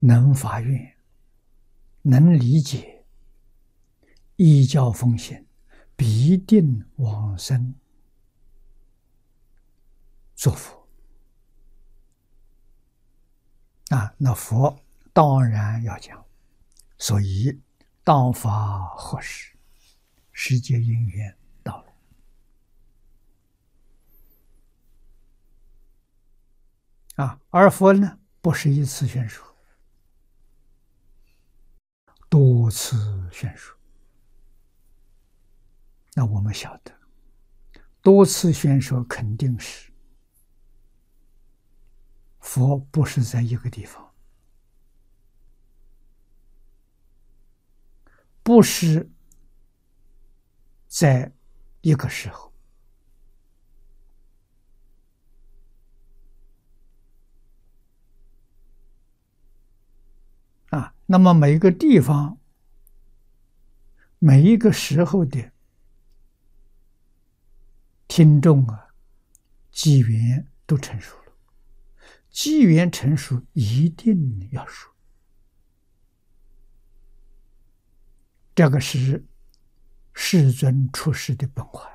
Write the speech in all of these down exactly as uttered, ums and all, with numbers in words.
能发愿，能理解，依教奉行，必定往生作佛。啊，那佛当然要讲，所以当发何时，世界因缘到了。啊，而佛呢，不是一次宣说，多次宣说。那我们晓得，多次宣说肯定是佛不是在一个地方，不是在一个时候。啊，那么每一个地方、每一个时候的听众啊，机缘都成熟了，机缘成熟一定要说，这个是世尊出世的本怀。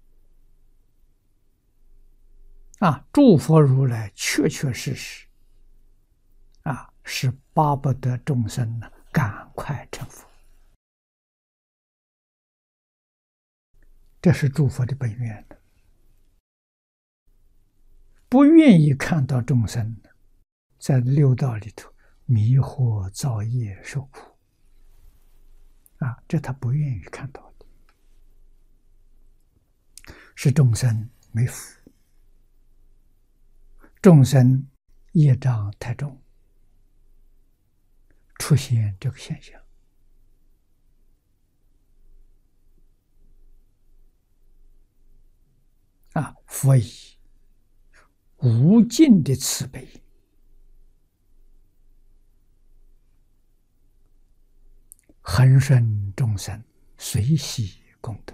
啊，诸佛如来确确实实啊，是巴不得众生呢赶快成佛，这是诸佛的本愿的。不愿意看到众生在六道里头迷惑造业受苦啊，这他不愿意看到的，是众生没福，众生业障太重，出现这个现象。啊，佛以无尽的慈悲，恒顺众生，随喜功德。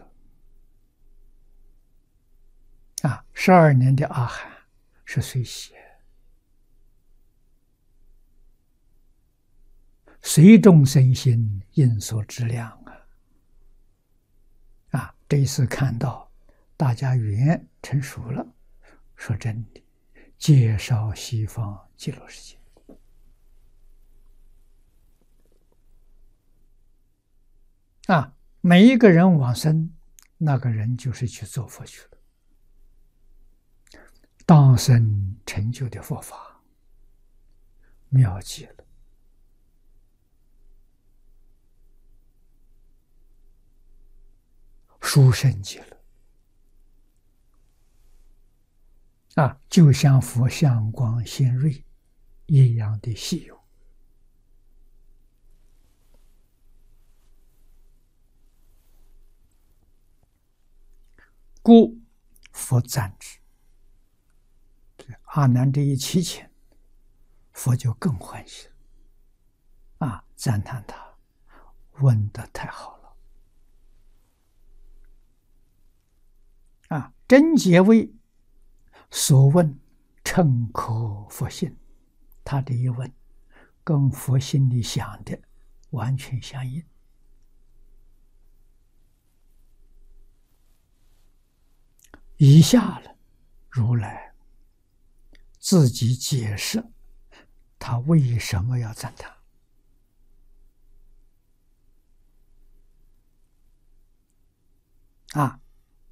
啊，十二年的阿含是随喜，随众生心，应所知量啊！啊，这一次看到大家缘成熟了，说真的，介绍西方极乐世界。啊，每一个人往生，那个人就是去做佛去了，当生成就的佛法，妙极了。殊胜极了。啊，就像佛像光显锐一样的稀有。故佛赞之。阿难这一祈请，佛就更欢喜了。啊，赞叹他问得太好了。啊，真解为所问称可佛性，他的一问跟佛心里想的完全相应。以下了，如来自己解释他为什么要赞叹。啊，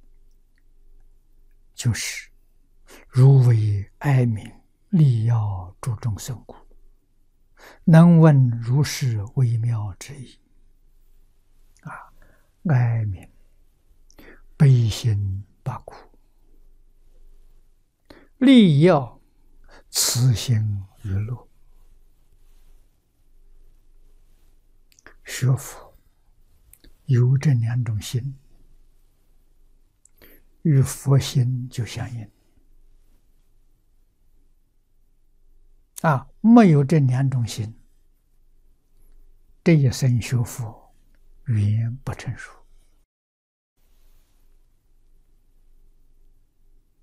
就是如为哀悯，力要诸众生故，能闻如是微妙之意。啊，哀悯，悲心拔苦，力要慈心娱乐。学佛有这两种心，与佛心就相应。啊，没有这两种心，这一生学佛缘不成熟。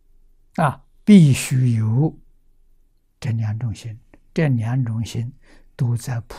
啊，必须有这两种心，这两种心都在菩